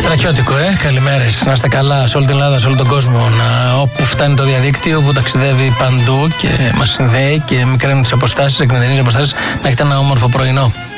Στρακιώτικο, καλημέρες. Να είστε καλά σε όλη την Ελλάδα, σε όλο τον κόσμο. Όπου φτάνει το διαδίκτυο, που ταξιδεύει παντού και μας συνδέει και μικραίνουν τις αποστάσεις, εκμεδενείς αποστάσεις, να έχετε ένα όμορφο πρωινό.